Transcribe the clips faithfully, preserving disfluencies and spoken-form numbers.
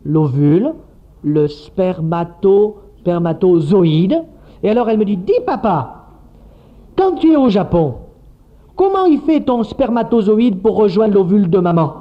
l'ovule, le spermato, spermatozoïde. Et alors elle me dit, dis papa, quand tu es au Japon, comment il fait ton spermatozoïde pour rejoindre l'ovule de maman?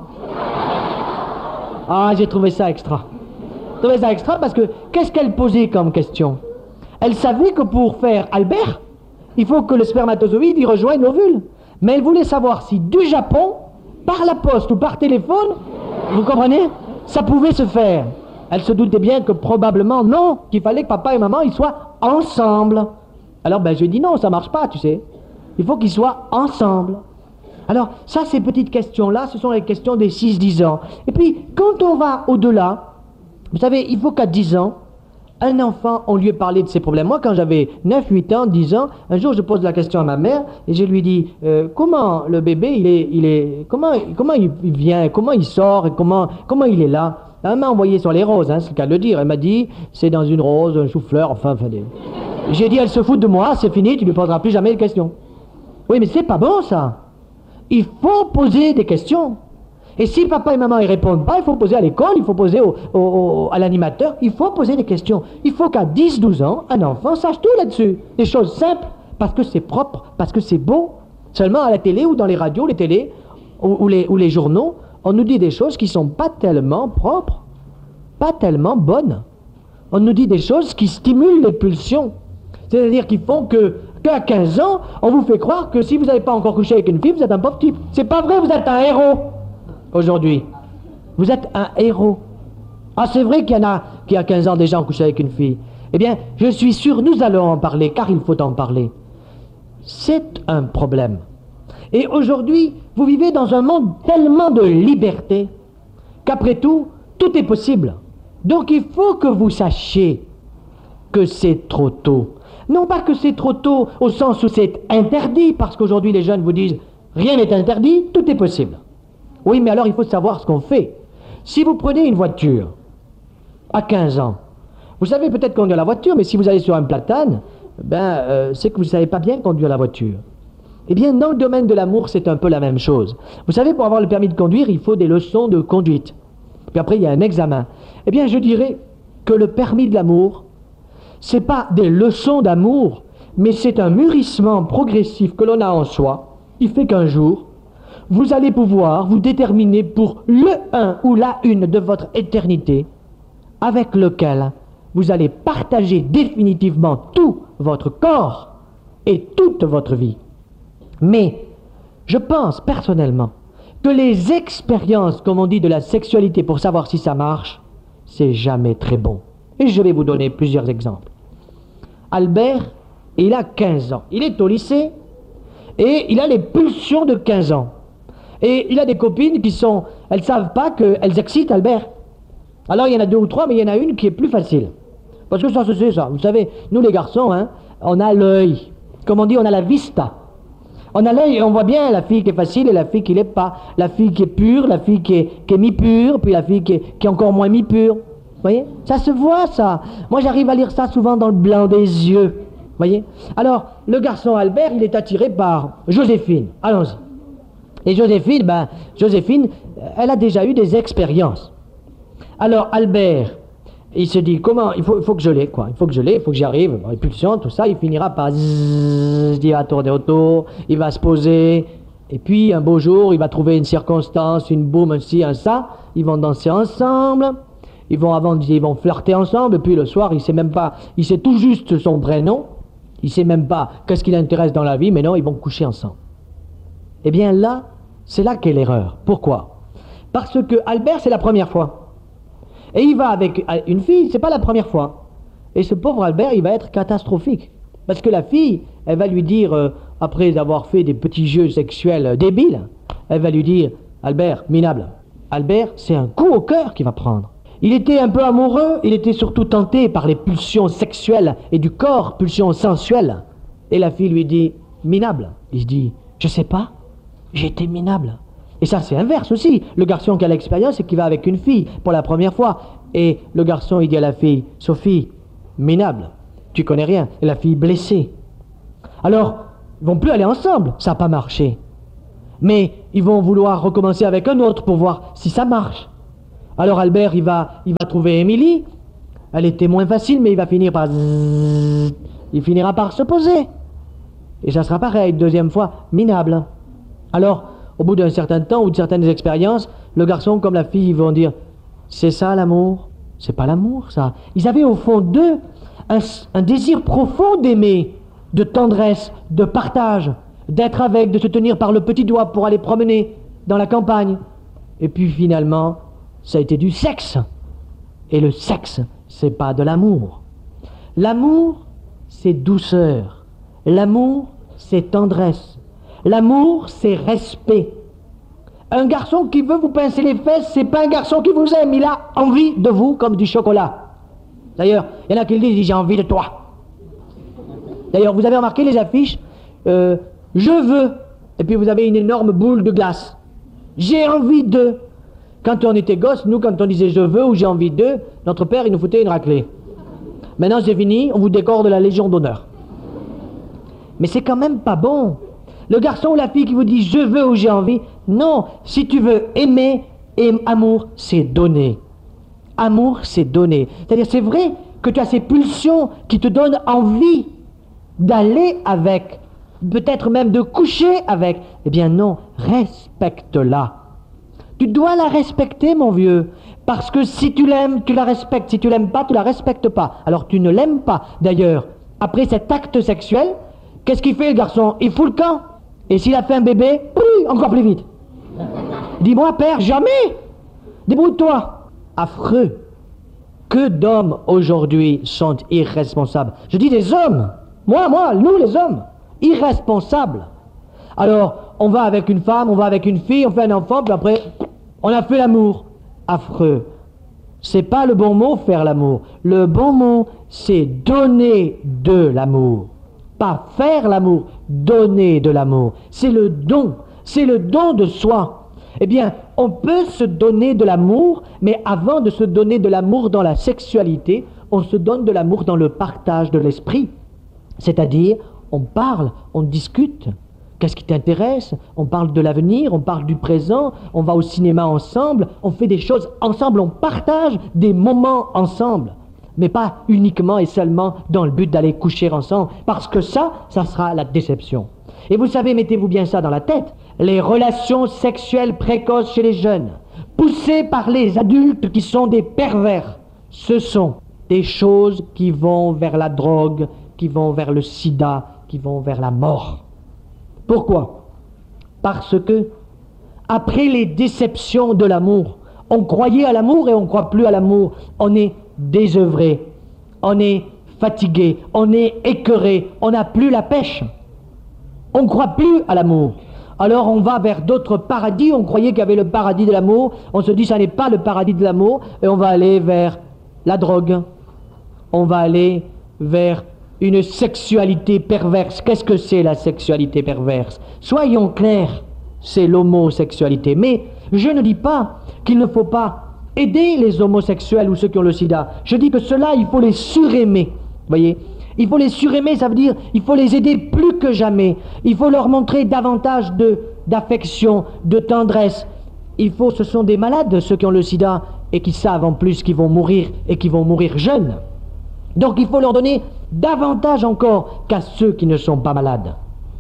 Ah, j'ai trouvé ça extra. J'ai trouvé ça extra parce que, qu'est-ce qu'elle posait comme question? Elle savait que pour faire Albert, il faut que le spermatozoïde y rejoigne l'ovule. Mais elle voulait savoir si du Japon, par la poste ou par téléphone, vous comprenez, ça pouvait se faire. Elle se doutait bien que probablement non, qu'il fallait que papa et maman ils soient ensemble. Alors ben je lui ai dit non, ça marche pas, tu sais. Il faut qu'ils soient ensemble. Alors ça, ces petites questions-là, ce sont les questions des six dix ans. Et puis quand on va au-delà, vous savez, il faut qu'à dix ans, un enfant, on lui ait parlé de ses problèmes. Moi, quand j'avais neuf, huit ans, dix ans, un jour, je pose la question à ma mère et je lui dis euh, comment le bébé, il est, il est, comment, comment il vient, comment il sort et comment, comment il est là. Elle m'a envoyé sur les roses, hein, c'est le cas de le dire. Elle m'a dit, c'est dans une rose, un chou-fleur, enfin, enfin des... J'ai dit, elle se fout de moi, c'est fini, tu lui poseras plus jamais de questions. Oui, mais c'est pas bon, ça. Il faut poser des questions. Et si papa et maman ne répondent pas, il faut poser à l'école, il faut poser au, au, au, à l'animateur, il faut poser des questions. Il faut qu'à dix douze ans, un enfant sache tout là-dessus. Des choses simples, parce que c'est propre, parce que c'est beau. Seulement à la télé ou dans les radios, les télés, ou, ou, les, ou les journaux, on nous dit des choses qui ne sont pas tellement propres, pas tellement bonnes. On nous dit des choses qui stimulent les pulsions. C'est-à-dire qu'ils font que, qu'à quinze ans, on vous fait croire que si vous n'avez pas encore couché avec une fille, vous êtes un pauvre type. C'est pas vrai, vous êtes un héros. Aujourd'hui, vous êtes un héros. Ah, c'est vrai qu'il y en a qui, à quinze ans, déjà ont couché avec une fille. Eh bien, je suis sûr, nous allons en parler, car il faut en parler. C'est un problème. Et aujourd'hui, vous vivez dans un monde tellement de liberté qu'après tout, tout est possible. Donc il faut que vous sachiez que c'est trop tôt. Non pas que c'est trop tôt au sens où c'est interdit, parce qu'aujourd'hui les jeunes vous disent « rien n'est interdit, tout est possible ». Oui, mais alors il faut savoir ce qu'on fait. Si vous prenez une voiture à quinze ans, vous savez peut-être conduire la voiture, mais si vous allez sur un platane, ben, euh, c'est que vous ne savez pas bien conduire la voiture. Eh bien, dans le domaine de l'amour, c'est un peu la même chose. Vous savez, pour avoir le permis de conduire, il faut des leçons de conduite. Puis après, il y a un examen. Eh bien, je dirais que le permis de l'amour, c'est pas des leçons d'amour, mais c'est un mûrissement progressif que l'on a en soi. Il fait qu'un jour, vous allez pouvoir vous déterminer pour le un ou la une de votre éternité, avec lequel vous allez partager définitivement tout votre corps et toute votre vie. Mais je pense personnellement que les expériences, comme on dit, de la sexualité pour savoir si ça marche, c'est jamais très bon. Et je vais vous donner plusieurs exemples. Albert, il a quinze ans. Il est au lycée et il a les pulsions de quinze ans. Et il a des copines qui sont... Elles ne savent pas qu'elles excitent Albert. Alors il y en a deux ou trois, mais il y en a une qui est plus facile. Parce que ça, c'est ça. Vous savez, nous les garçons, hein, on a l'œil. Comme on dit, on a la vista. On a l'œil et on voit bien la fille qui est facile et la fille qui l'est pas. La fille qui est pure, la fille qui est, qui est mi-pure, puis la fille qui est, qui est encore moins mi-pure. Vous voyez? Ça se voit, ça. Moi, j'arrive à lire ça souvent dans le blanc des yeux. Vous voyez? Alors, le garçon Albert, il est attiré par Joséphine. Allons-y. Et Joséphine, ben, Joséphine, elle a déjà eu des expériences. Alors, Albert, il se dit, comment, il faut, il faut que je l'ai, quoi. Il faut que je l'ai, il faut que j'y arrive. Bon, impulsion, tout ça, il finira par zzz, il va tourner autour, il va se poser. Et puis, un beau jour, il va trouver une circonstance, une boum, un ci, un ça. Ils vont danser ensemble. Ils vont avant, ils vont flirter ensemble. Et puis, le soir, il sait même pas, il sait tout juste son vrai nom. Il sait même pas qu'est-ce qui l'intéresse dans la vie, mais non, ils vont coucher ensemble. Eh bien, là, c'est là qu'est l'erreur. Pourquoi? Parce que Albert, c'est la première fois. Et il va avec une fille, c'est pas la première fois. Et ce pauvre Albert, il va être catastrophique. Parce que la fille, elle va lui dire, euh, après avoir fait des petits jeux sexuels euh, débiles, elle va lui dire, Albert, minable. Albert, c'est un coup au cœur qu'il va prendre. Il était un peu amoureux, il était surtout tenté par les pulsions sexuelles et du corps, pulsions sensuelles. Et la fille lui dit, minable. Il se dit, je sais pas, j'ai été minable. Et ça, c'est inverse aussi. Le garçon qui a l'expérience, c'est qu'il va avec une fille pour la première fois. Et le garçon, il dit à la fille, Sophie, minable, tu connais rien. Et la fille blessée. Alors, ils vont plus aller ensemble, ça n'a pas marché. Mais ils vont vouloir recommencer avec un autre pour voir si ça marche. Alors Albert, il va, il va trouver Émilie. Elle était moins facile, mais il va finir par... Zzzz, il finira par se poser. Et ça sera pareil, deuxième fois, minable. Alors, au bout d'un certain temps ou de certaines expériences, le garçon comme la fille vont dire « C'est ça l'amour ?» C'est pas l'amour, ça. Ils avaient au fond d'eux un, un désir profond d'aimer, de tendresse, de partage, d'être avec, de se tenir par le petit doigt pour aller promener dans la campagne. Et puis finalement, ça a été du sexe. Et le sexe, c'est pas de l'amour. L'amour, c'est douceur. L'amour, c'est tendresse. L'amour, c'est respect. Un garçon qui veut vous pincer les fesses, c'est pas un garçon qui vous aime. Il a envie de vous comme du chocolat. D'ailleurs, il y en a qui le disent, j'ai envie de toi. D'ailleurs, vous avez remarqué les affiches, euh, je veux, et puis vous avez une énorme boule de glace. J'ai envie de. Quand on était gosse, nous, quand on disait je veux ou j'ai envie de, notre père, il nous foutait une raclée. Maintenant, c'est fini, on vous décore de la Légion d'honneur. Mais c'est quand même pas bon. Le garçon ou la fille qui vous dit je veux ou j'ai envie, non, si tu veux aimer, et amour, c'est donner. Amour, c'est donner. C'est-à-dire, c'est vrai que tu as ces pulsions qui te donnent envie d'aller avec, peut-être même de coucher avec. Eh bien non, respecte-la. Tu dois la respecter, mon vieux, parce que si tu l'aimes, tu la respectes. Si tu l'aimes pas, tu la respectes pas. Alors tu ne l'aimes pas. D'ailleurs, après cet acte sexuel, qu'est-ce qu'il fait le garçon? Il fout le camp. Et s'il a fait un bébé, plus, encore plus vite. Dis-moi, père, jamais. Débrouille-toi. Affreux. Que d'hommes aujourd'hui sont irresponsables. Je dis des hommes. Moi, moi, nous les hommes. Irresponsables. Alors, on va avec une femme, on va avec une fille, on fait un enfant, puis après, on a fait l'amour. Affreux. C'est pas le bon mot, faire l'amour. Le bon mot, c'est donner de l'amour. Pas faire l'amour, donner de l'amour. C'est le don, c'est le don de soi. Eh bien, on peut se donner de l'amour, mais avant de se donner de l'amour dans la sexualité, on se donne de l'amour dans le partage de l'esprit. C'est-à-dire, on parle, on discute. Qu'est-ce qui t'intéresse? On parle de l'avenir, on parle du présent, on va au cinéma ensemble, on fait des choses ensemble, on partage des moments ensemble. Mais pas uniquement et seulement dans le but d'aller coucher ensemble, parce que ça, ça sera la déception. Et vous savez, mettez-vous bien ça dans la tête, les relations sexuelles précoces chez les jeunes, poussées par les adultes qui sont des pervers, ce sont des choses qui vont vers la drogue, qui vont vers le sida, qui vont vers la mort. Pourquoi? Parce que, après les déceptions de l'amour, on croyait à l'amour et on ne croit plus à l'amour, on est désœuvré, on est fatigué, on est écœuré, on n'a plus la pêche. On ne croit plus à l'amour. Alors on va vers d'autres paradis, on croyait qu'il y avait le paradis de l'amour, on se dit ça n'est pas le paradis de l'amour, et on va aller vers la drogue, on va aller vers une sexualité perverse. Qu'est-ce que c'est la sexualité perverse? Soyons clairs, c'est l'homosexualité. Mais je ne dis pas qu'il ne faut pas aider les homosexuels ou ceux qui ont le sida. Je dis que ceux-là, il faut les suraimer. Voyez, il faut les suraimer, ça veut dire il faut les aider plus que jamais. Il faut leur montrer davantage de, d'affection, de tendresse. Il faut, ce sont des malades, ceux qui ont le sida, et qui savent en plus qu'ils vont mourir, et qui vont mourir jeunes. Donc il faut leur donner davantage encore qu'à ceux qui ne sont pas malades.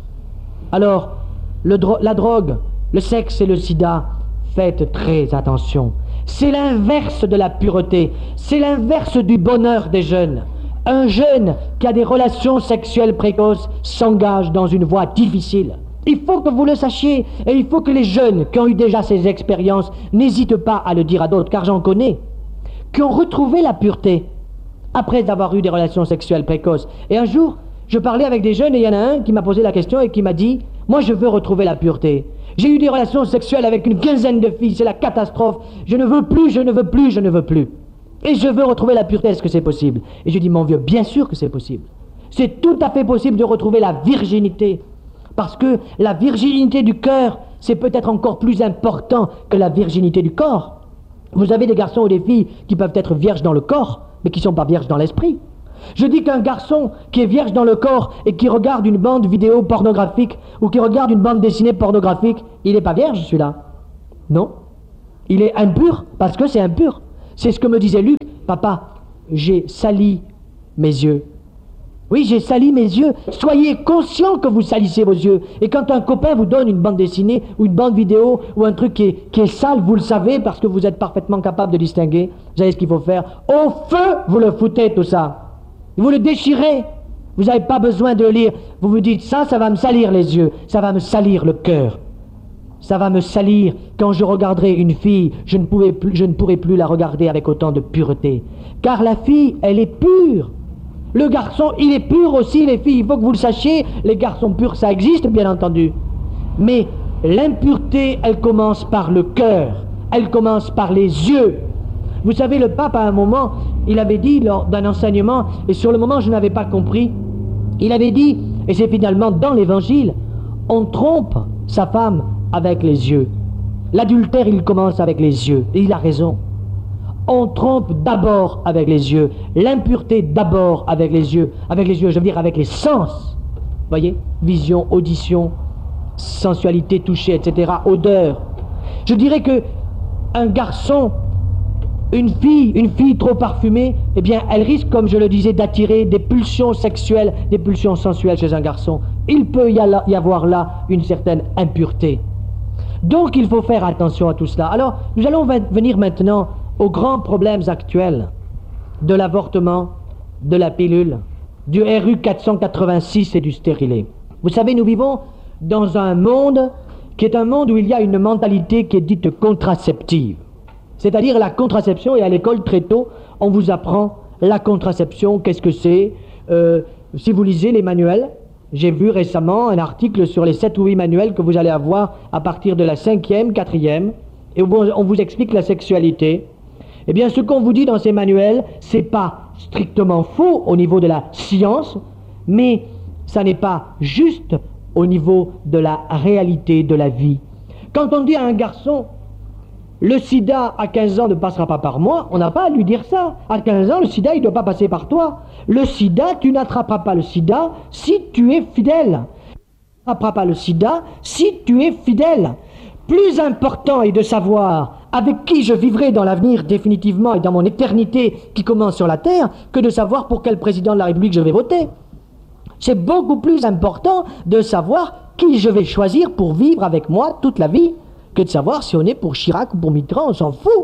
Alors, le dro- la drogue, le sexe et le sida, faites très attention. C'est l'inverse de la pureté, c'est l'inverse du bonheur des jeunes. Un jeune qui a des relations sexuelles précoces s'engage dans une voie difficile. Il faut que vous le sachiez, et il faut que les jeunes qui ont eu déjà ces expériences n'hésitent pas à le dire à d'autres, car j'en connais, qui ont retrouvé la pureté après avoir eu des relations sexuelles précoces. Et un jour, je parlais avec des jeunes et il y en a un qui m'a posé la question et qui m'a dit « Moi, je veux retrouver la pureté. J'ai eu des relations sexuelles avec une quinzaine de filles, c'est la catastrophe. Je ne veux plus, je ne veux plus, je ne veux plus. Et je veux retrouver la pureté, est-ce que c'est possible ?» Et je dis « Mon vieux, bien sûr que c'est possible. C'est tout à fait possible de retrouver la virginité. Parce que la virginité du cœur, c'est peut-être encore plus important que la virginité du corps. Vous avez des garçons ou des filles qui peuvent être vierges dans le corps, mais qui ne sont pas vierges dans l'esprit. Je dis qu'un garçon qui est vierge dans le corps et qui regarde une bande vidéo pornographique ou qui regarde une bande dessinée pornographique, il n'est pas vierge celui-là. Non. il est impur parce que c'est impur. C'est ce que me disait Luc. Papa, j'ai sali mes yeux. Oui, j'ai sali mes yeux. Soyez conscient que vous salissez vos yeux. Et quand un copain vous donne une bande dessinée ou une bande vidéo ou un truc qui est, qui est sale, vous le savez parce que vous êtes parfaitement capable de distinguer. Vous savez ce qu'il faut faire. Au feu, vous le foutez tout ça. Vous le déchirez. Vous n'avez pas besoin de le lire. Vous vous dites, ça, ça va me salir les yeux. Ça va me salir le cœur. Ça va me salir. Quand je regarderai une fille, je ne, pouvais plus, je ne pourrai plus la regarder avec autant de pureté. Car la fille, elle est pure. Le garçon, il est pur aussi, les filles. Il faut que vous le sachiez. Les garçons purs, ça existe, bien entendu. Mais l'impureté, elle commence par le cœur. Elle commence par les yeux. Vous savez, le pape, à un moment, il avait dit, lors d'un enseignement, et sur le moment, je n'avais pas compris, il avait dit, et c'est finalement dans l'Évangile, on trompe sa femme avec les yeux. L'adultère, il commence avec les yeux. Et il a raison. On trompe d'abord avec les yeux. L'impureté d'abord avec les yeux. Avec les yeux, je veux dire avec les sens. Voyez, vision, audition, sensualité, toucher, et cetera. Odeur. Je dirais que un garçon, une fille, une fille trop parfumée, eh bien, elle risque, comme je le disais, d'attirer des pulsions sexuelles, des pulsions sensuelles chez un garçon. Il peut y avoir là une certaine impureté. Donc, il faut faire attention à tout cela. Alors, nous allons venir maintenant aux grands problèmes actuels de l'avortement, de la pilule, du R U quatre cent quatre-vingt-six et du stérilet. Vous savez, nous vivons dans un monde qui est un monde où il y a une mentalité qui est dite contraceptive. C'est-à-dire la contraception, et à l'école très tôt, on vous apprend la contraception, qu'est-ce que c'est. Euh, si vous lisez les manuels, j'ai vu récemment un article sur les sept ou huit manuels que vous allez avoir à partir de la cinquième, quatrième, et où on vous explique la sexualité. Eh bien, ce qu'on vous dit dans ces manuels, c'est pas strictement faux au niveau de la science, mais ça n'est pas juste au niveau de la réalité de la vie. Quand on dit à un garçon, le sida à quinze ans ne passera pas par moi, on n'a pas à lui dire ça. À quinze ans, le sida, il ne doit pas passer par toi. Le sida, tu n'attraperas pas le sida si tu es fidèle. Tu n'attraperas pas le sida si tu es fidèle. Plus important est de savoir avec qui je vivrai dans l'avenir définitivement et dans mon éternité qui commence sur la terre que de savoir pour quel président de la République je vais voter. C'est beaucoup plus important de savoir qui je vais choisir pour vivre avec moi toute la vie que de savoir si on est pour Chirac ou pour Mitterrand, on s'en fout.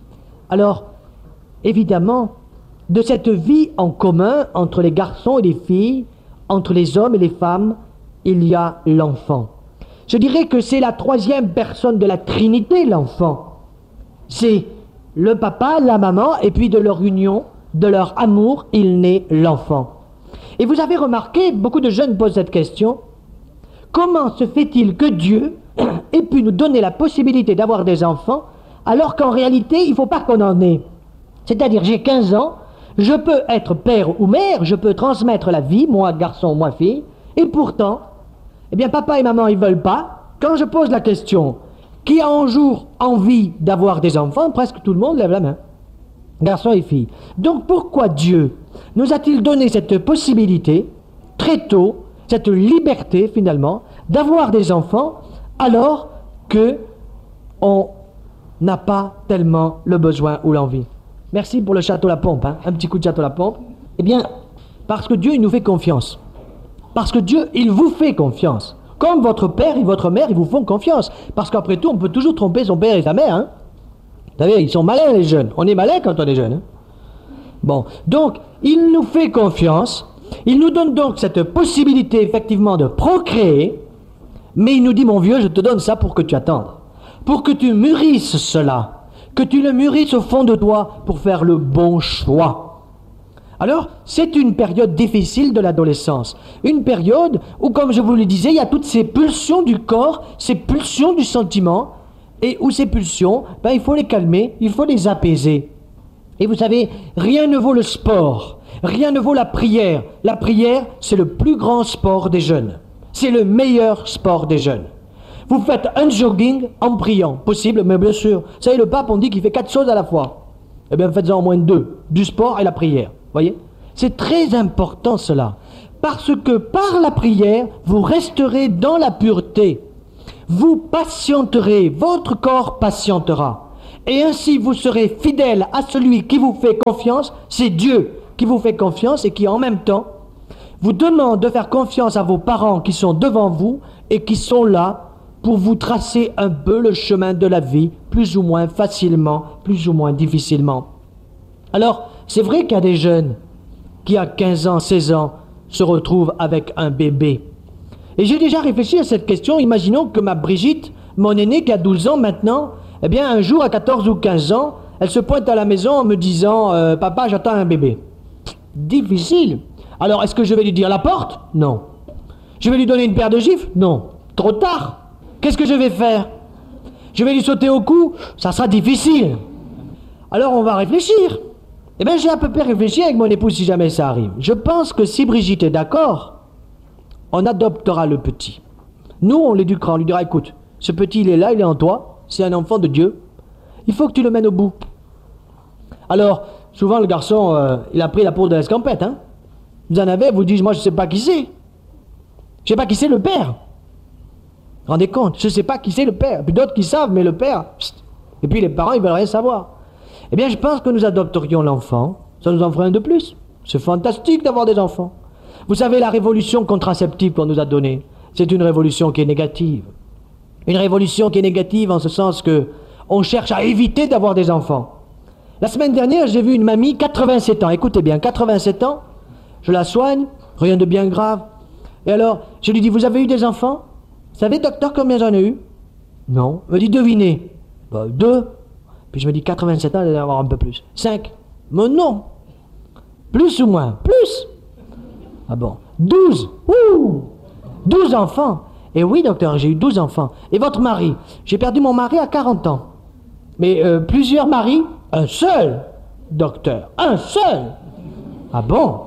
Alors, évidemment, de cette vie en commun entre les garçons et les filles, entre les hommes et les femmes, il y a l'enfant. Je dirais que c'est la troisième personne de la Trinité, l'enfant. C'est le papa, la maman, et puis de leur union, de leur amour, il naît l'enfant. Et vous avez remarqué, beaucoup de jeunes posent cette question, comment se fait-il que Dieu ait pu nous donner la possibilité d'avoir des enfants, alors qu'en réalité, il ne faut pas qu'on en ait. C'est-à-dire, j'ai quinze ans, je peux être père ou mère, je peux transmettre la vie, moi garçon, moi fille, et pourtant, eh bien, papa et maman, ils ne veulent pas. Quand je pose la question, qui a un jour envie d'avoir des enfants, presque tout le monde lève la main. Garçons et filles. Donc, pourquoi Dieu nous a-t-il donné cette possibilité, très tôt, cette liberté, finalement, d'avoir des enfants, alors que on n'a pas tellement le besoin ou l'envie? Merci pour le château La Pompe, hein, un petit coup de château La Pompe. Eh bien, parce que Dieu, il nous fait confiance. Parce que Dieu, il vous fait confiance. Comme votre père et votre mère, ils vous font confiance. Parce qu'après tout, on peut toujours tromper son père et sa mère. Hein. Vous savez, ils sont malins, les jeunes. On est malins quand on est jeune. Hein. Bon, donc, il nous fait confiance. Il nous donne donc cette possibilité, effectivement, de procréer. Mais il nous dit, mon vieux, je te donne ça pour que tu attendes. Pour que tu mûrisses cela. Que tu le mûrisses au fond de toi pour faire le bon choix. Alors, c'est une période difficile de l'adolescence. Une période où, comme je vous le disais, il y a toutes ces pulsions du corps, ces pulsions du sentiment, et où ces pulsions, ben, il faut les calmer, il faut les apaiser. Et vous savez, rien ne vaut le sport, rien ne vaut la prière. La prière, c'est le plus grand sport des jeunes. C'est le meilleur sport des jeunes. Vous faites un jogging en priant, possible, mais bien sûr. Vous savez, le pape, on dit qu'il fait quatre choses à la fois. Eh bien, faites-en au moins deux, du sport et la prière. Voyez, c'est très important cela, parce que par la prière, vous resterez dans la pureté, vous patienterez, votre corps patientera, Et ainsi vous serez fidèles à celui qui vous fait confiance. C'est Dieu qui vous fait confiance et qui en même temps vous demande de faire confiance à vos parents qui sont devant vous et qui sont là pour vous tracer un peu le chemin de la vie, plus ou moins facilement, plus ou moins difficilement. Alors, c'est vrai qu'il y a des jeunes qui, à quinze ans, seize ans, se retrouvent avec un bébé. Et j'ai déjà réfléchi à cette question. Imaginons que ma Brigitte, mon aînée qui a douze ans maintenant, eh bien, un jour, à quatorze ou quinze ans, elle se pointe à la maison en me disant euh, « Papa, j'attends un bébé ». Difficile. Alors, est-ce que je vais lui dire la porte? Non. Je vais lui donner une paire de gifles? Non. Trop tard. Qu'est-ce que je vais faire? Je vais lui sauter au cou? Ça sera difficile. Alors, on va réfléchir. Eh bien, j'ai à peu près réfléchi avec mon épouse si jamais ça arrive. Je pense que si Brigitte est d'accord, on adoptera le petit. Nous, on l'éduquera, on lui dira, écoute, ce petit, il est là, il est en toi, c'est un enfant de Dieu. Il faut que tu le mènes au bout. Alors, souvent, le garçon, euh, il a pris la peau de l'escampette, hein. Vous en avez, vous dites, moi, je ne sais pas qui c'est. Je ne sais pas qui c'est le père. Rendez compte, je ne sais pas qui c'est le père. Puis d'autres qui savent, mais le père, pst. Et puis les parents, ils ne veulent rien savoir. Eh bien, je pense que nous adopterions l'enfant. Ça nous en ferait un de plus. C'est fantastique d'avoir des enfants. Vous savez, la révolution contraceptive qu'on nous a donnée, c'est une révolution qui est négative. Une révolution qui est négative en ce sens que on cherche à éviter d'avoir des enfants. La semaine dernière, j'ai vu une mamie, quatre-vingt-sept ans. Écoutez bien, quatre-vingt-sept ans. Je la soigne, rien de bien grave. Et alors, je lui dis, vous avez eu des enfants? Vous savez, docteur, combien j'en ai eu? Non. Elle me dit, devinez. Bah, deux. Puis je me dis, quatre-vingt-sept ans, elle doit avoir un peu plus. Cinq. Mais non. Plus ou moins? Plus. Ah bon? Douze. Ouh! Douze enfants. Et oui, docteur, j'ai eu douze enfants. Et votre mari? J'ai perdu mon mari à quarante ans. Mais euh, plusieurs maris? Un seul, docteur. Un seul. Ah bon?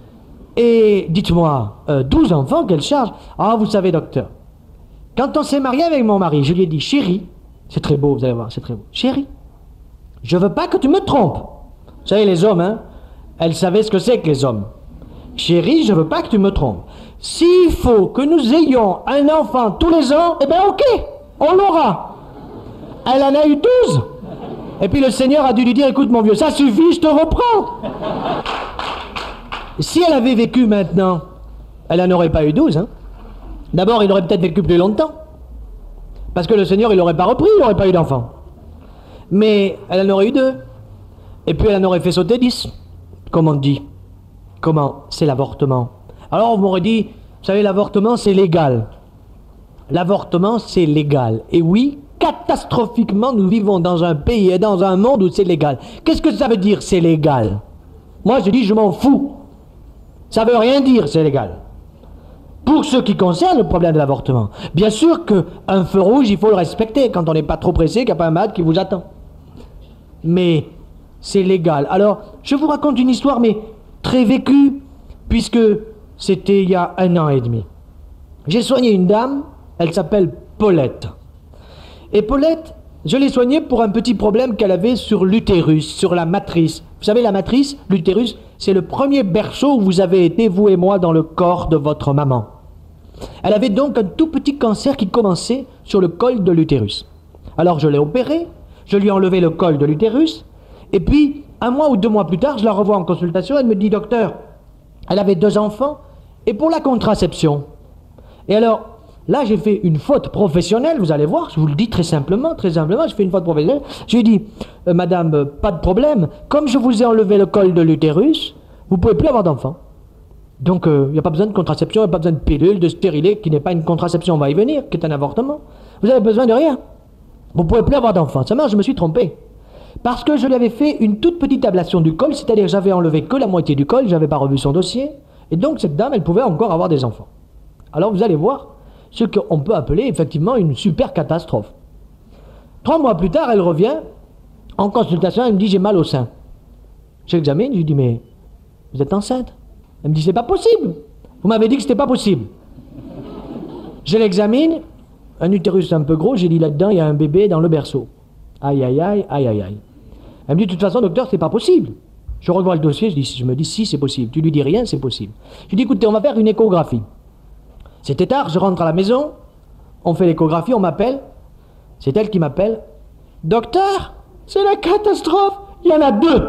Et dites-moi, euh, douze enfants, quelle charge? Ah, vous savez, docteur, quand on s'est marié avec mon mari, je lui ai dit, chérie, c'est très beau, vous allez voir, c'est très beau. Chérie, je veux pas que tu me trompes. Vous savez, les hommes, hein, elle savait ce que c'est que les hommes. Chérie, je veux pas que tu me trompes. S'il faut que nous ayons un enfant tous les ans, eh bien, ok, on l'aura. Elle en a eu douze. Et puis le Seigneur a dû lui dire, écoute mon vieux, ça suffit, je te reprends. Si elle avait vécu maintenant, elle n'en aurait pas eu douze. Hein. D'abord, il aurait peut-être vécu plus longtemps. Parce que le Seigneur, il l'aurait pas repris, il n'aurait pas eu d'enfant. Mais elle en aurait eu deux. Et puis elle en aurait fait sauter dix. Comme on dit. Comment? C'est l'avortement. Alors on m'aurait dit, vous savez, l'avortement, c'est légal. L'avortement, c'est légal. Et oui, catastrophiquement, nous vivons dans un pays et dans un monde où c'est légal. Qu'est-ce que ça veut dire, c'est légal? Moi, je dis, je m'en fous. Ça veut rien dire, c'est légal. Pour ce qui concerne le problème de l'avortement, bien sûr qu'un feu rouge, il faut le respecter quand on n'est pas trop pressé, qu'il n'y a pas un malade qui vous attend. Mais c'est légal. Alors, je vous raconte une histoire, mais très vécue, puisque c'était il y a un an et demi. J'ai soigné une dame, elle s'appelle Paulette. Et Paulette, je l'ai soignée pour un petit problème qu'elle avait sur l'utérus, sur la matrice. Vous savez, la matrice, l'utérus, c'est le premier berceau où vous avez été, vous et moi, dans le corps de votre maman. Elle avait donc un tout petit cancer qui commençait sur le col de l'utérus. Alors je l'ai opérée, je lui ai enlevé le col de l'utérus, et puis, un mois ou deux mois plus tard, je la revois en consultation, elle me dit, docteur, elle avait deux enfants, et pour la contraception. Et alors, là, j'ai fait une faute professionnelle, vous allez voir, je vous le dis très simplement, très simplement, j'ai fait une faute professionnelle. Je lui ai dit, euh, madame, euh, pas de problème, comme je vous ai enlevé le col de l'utérus, vous ne pouvez plus avoir d'enfant. Donc, il euh, n'y a pas besoin de contraception, il n'y a pas besoin de pilule, de stérilet, qui n'est pas une contraception, on va y venir, qui est un avortement. Vous avez besoin de rien. Vous ne pouvez plus avoir d'enfant. Ça marche, je me suis trompé. Parce que je lui avais fait une toute petite ablation du col, c'est-à-dire que j'avais enlevé que la moitié du col, je n'avais pas revu son dossier, et donc cette dame, elle pouvait encore avoir des enfants. Alors vous allez voir ce qu'on peut appeler effectivement une super catastrophe. Trois mois plus tard, elle revient, en consultation, elle me dit, j'ai mal au sein. J'examine, je lui dis, mais vous êtes enceinte? Elle me dit, c'est pas possible. Vous m'avez dit que c'était pas possible. Je l'examine, un utérus un peu gros, j'ai dit, là-dedans, il y a un bébé dans le berceau. Aïe, aïe, aïe, aïe, aïe, aïe. Elle me dit, de toute façon, docteur, c'est pas possible. Je revois le dossier, je, dis, je me dis, si, c'est possible. Tu lui dis rien, c'est possible. Je lui dis, écoutez, on va faire une échographie. C'était tard, je rentre à la maison, on fait l'échographie, on m'appelle. C'est elle qui m'appelle. Docteur, c'est la catastrophe, il y en a deux.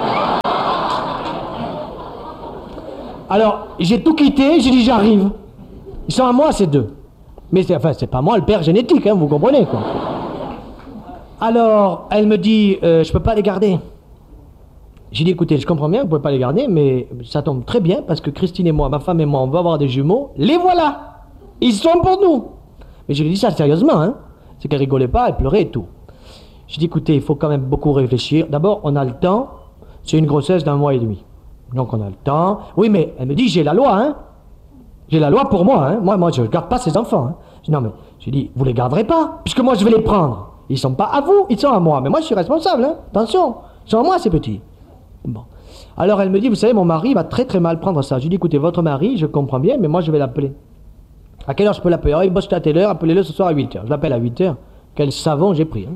Alors, j'ai tout quitté, j'ai dit j'arrive. Ils sont à moi, ces deux. Mais c'est, enfin, c'est pas moi le père génétique, hein, vous comprenez, quoi. Alors, elle me dit, euh, je peux pas les garder. J'ai dit, écoutez, je comprends bien que vous pouvez pas les garder, mais ça tombe très bien, parce que Christine et moi, ma femme et moi, on va avoir des jumeaux. Les voilà. Ils sont pour nous. Mais je lui ai dit ça sérieusement, hein. C'est qu'elle rigolait pas, elle pleurait et tout. J'ai dit, écoutez, il faut quand même beaucoup réfléchir. D'abord, on a le temps. C'est une grossesse d'un mois et demi. Donc on a le temps. Oui, mais elle me dit, j'ai la loi, hein. J'ai la loi pour moi, hein. Moi, moi, je ne garde pas ces enfants, hein. Je dis, non, mais, j'ai dit, vous les garderez pas, puisque moi, je vais les prendre. Ils sont pas à vous, ils sont à moi. Mais moi, je suis responsable, hein. Attention, ils sont à moi, ces petits. Bon. Alors elle me dit, vous savez, mon mari va très très mal prendre ça. Je dis, écoutez, votre mari, je comprends bien, mais moi, je vais l'appeler. À quelle heure je peux l'appeler? Oh, il bosse à telle heure, appelez-le ce soir à huit heures. Je l'appelle à huit heures. Quel savon j'ai pris, hein.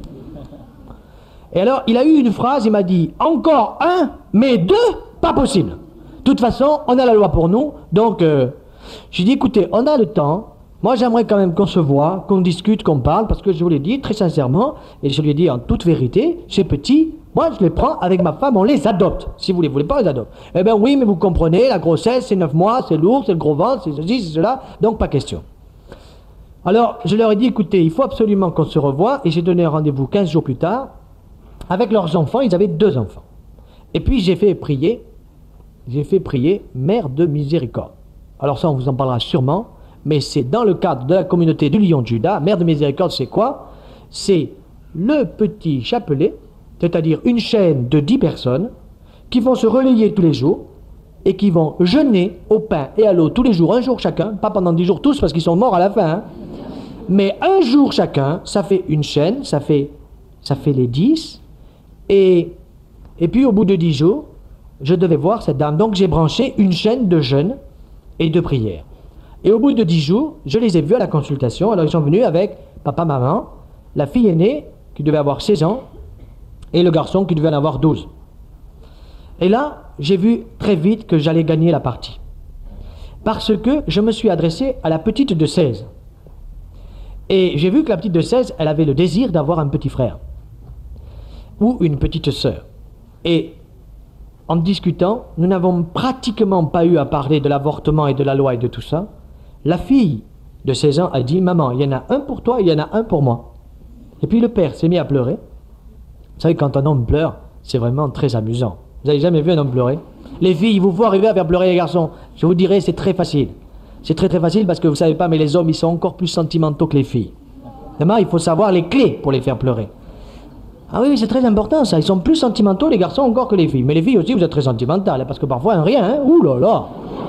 Et alors, il a eu une phrase, il m'a dit, encore un, mais deux, pas possible. De toute façon, on a la loi pour nous, donc, euh, j'ai dit, écoutez, on a le temps, moi j'aimerais quand même qu'on se voit, qu'on discute, qu'on parle, parce que je vous l'ai dit très sincèrement, et je lui ai dit en toute vérité, ces petits, moi je les prends avec ma femme, on les adopte. Si vous les voulez pas, on les adopte. Eh bien oui, mais vous comprenez, la grossesse, c'est neuf mois, c'est lourd, c'est le gros ventre, c'est ceci, c'est cela, donc pas question. Alors, je leur ai dit, écoutez, il faut absolument qu'on se revoie, et j'ai donné un rendez-vous quinze jours plus tard. Avec leurs enfants, ils avaient deux enfants. Et puis j'ai fait prier, j'ai fait prier Mère de Miséricorde. Alors ça, on vous en parlera sûrement, mais c'est dans le cadre de la communauté du Lion de Juda. Mère de Miséricorde, c'est quoi? C'est le petit chapelet, c'est-à-dire une chaîne de dix personnes, qui vont se relayer tous les jours, et qui vont jeûner au pain et à l'eau tous les jours, un jour chacun, pas pendant dix jours tous, parce qu'ils sont morts à la fin, hein. Mais un jour chacun, ça fait une chaîne, ça fait, ça fait les dix. Et, et puis au bout de dix jours, je devais voir cette dame. Donc j'ai branché une chaîne de jeûne et de prière. Et au bout de dix jours, je les ai vus à la consultation. Alors ils sont venus avec papa, maman, la fille aînée qui devait avoir seize ans et le garçon qui devait en avoir douze. Et là, j'ai vu très vite que j'allais gagner la partie. Parce que je me suis adressé à la petite de seize. Et j'ai vu que la petite de seize, elle avait le désir d'avoir un petit frère. Ou une petite sœur. Et en discutant, nous n'avons pratiquement pas eu à parler de l'avortement et de la loi et de tout ça. La fille de seize ans a dit, maman, il y en a un pour toi, il y en a un pour moi. Et puis le père s'est mis à pleurer. Vous savez, quand un homme pleure, c'est vraiment très amusant. Vous n'avez jamais vu un homme pleurer? Les filles, il vous faut arriver à faire pleurer les garçons. Je vous dirais, c'est très facile. C'est très très facile parce que vous savez pas, mais les hommes, ils sont encore plus sentimentaux que les filles. Vraiment, il faut savoir les clés pour les faire pleurer. Ah oui, c'est très important ça, ils sont plus sentimentaux les garçons encore que les filles. Mais les filles aussi, vous êtes très sentimentales, parce que parfois un rien, hein. Ouh là là.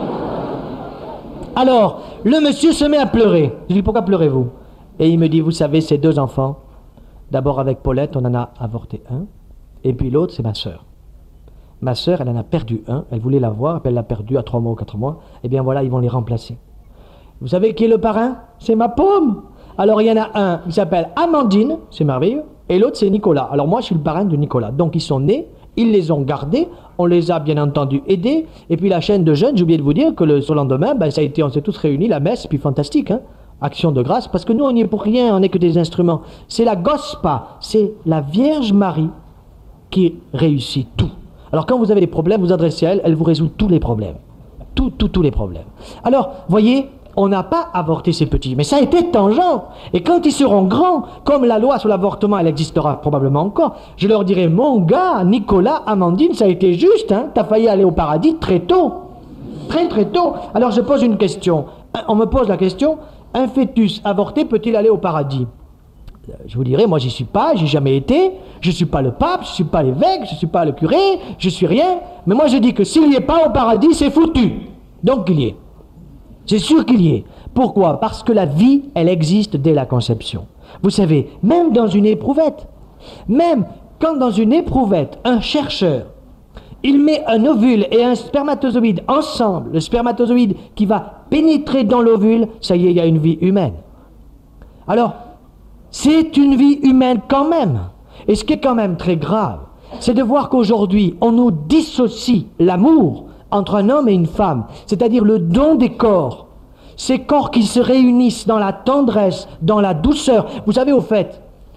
Alors, le monsieur se met à pleurer. Je lui dis, pourquoi pleurez-vous? Et il me dit, vous savez, ces deux enfants, d'abord avec Paulette, on en a avorté un, et puis l'autre, c'est ma sœur. Ma sœur, elle en a perdu un, elle voulait l'avoir, puis elle l'a perdu à trois mois ou quatre mois, et bien voilà, ils vont les remplacer. Vous savez qui est le parrain? C'est ma pomme. Alors il y en a un, il s'appelle Amandine, c'est merveilleux, et l'autre c'est Nicolas. Alors moi je suis le parrain de Nicolas. Donc ils sont nés, ils les ont gardés, on les a bien entendu aidés, et puis la chaîne de jeunes, j'ai oublié de vous dire que le sur le lendemain, ben, ça a été, on s'est tous réunis, la messe, puis fantastique, hein, action de grâce, parce que nous on n'y est pour rien, on n'est que des instruments. C'est la Gospa, c'est la Vierge Marie qui réussit tout. Alors quand vous avez des problèmes, vous adressez à elle, elle vous résout tous les problèmes. Tous, tous, tous les problèmes. Alors, voyez, on n'a pas avorté ces petits, mais ça a été tangent. Et quand ils seront grands, comme la loi sur l'avortement, elle existera probablement encore, je leur dirai, mon gars, Nicolas, Amandine, ça a été juste, hein, t'as failli aller au paradis très tôt. Très très tôt. Alors je pose une question. On me pose la question, un fœtus avorté peut-il aller au paradis? Je vous dirai, moi j'y suis pas, j'y ai jamais été, je suis pas le pape, je suis pas l'évêque, je suis pas le curé, je suis rien, mais moi je dis que s'il n'y est pas au paradis, c'est foutu. Donc qu'il y est. C'est sûr qu'il y est. Pourquoi? Parce que la vie, elle existe dès la conception. Vous savez, même dans une éprouvette, même quand dans une éprouvette, un chercheur, il met un ovule et un spermatozoïde ensemble, le spermatozoïde qui va pénétrer dans l'ovule, ça y est, il y a une vie humaine. Alors, c'est une vie humaine quand même. Et ce qui est quand même très grave, c'est de voir qu'aujourd'hui, on nous dissocie l'amour entre un homme et une femme, c'est-à-dire le don des corps, ces corps qui se réunissent dans la tendresse, dans la douceur. Vous savez, au fait,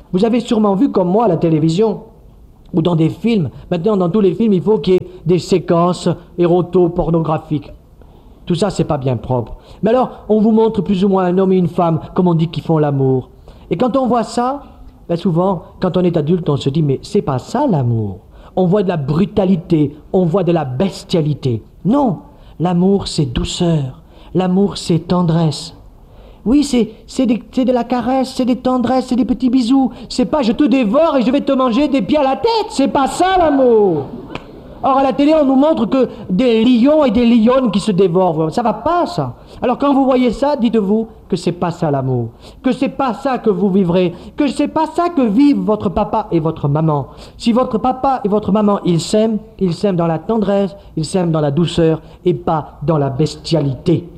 Vous avez sûrement vu comme moi à la télévision, ou dans des films. Maintenant, dans tous les films, il faut qu'il y ait des séquences éroto-pornographiques. Tout ça, c'est pas bien propre. Mais alors, on vous montre plus ou moins un homme et une femme, comme on dit, qui font l'amour. Et quand on voit ça, ben souvent, quand on est adulte, on se dit, mais c'est pas ça l'amour. On voit de la brutalité, on voit de la bestialité. Non, l'amour, c'est douceur. L'amour, c'est tendresse. Oui, c'est, c'est, des, c'est de la caresse, c'est des tendresses, c'est des petits bisous. C'est pas je te dévore et je vais te manger des pieds à la tête. C'est pas ça l'amour. Or, à la télé, on nous montre que des lions et des lionnes qui se dévorent. Ça va pas, ça. Alors, quand vous voyez ça, dites-vous que c'est pas ça l'amour. Que c'est pas ça que vous vivrez. Que c'est pas ça que vivent votre papa et votre maman. Si votre papa et votre maman, ils s'aiment, ils s'aiment dans la tendresse, ils s'aiment dans la douceur et pas dans la bestialité.